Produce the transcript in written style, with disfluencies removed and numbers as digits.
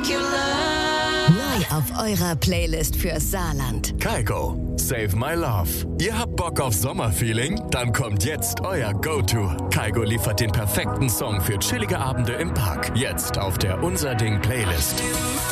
Neu auf eurer Playlist fürs Saarland. Kygo, Save My Love. Ihr habt Bock auf Sommerfeeling? Dann kommt jetzt euer Go-To. Kygo liefert den perfekten Song für chillige Abende im Park. Jetzt auf der Unser Ding Playlist.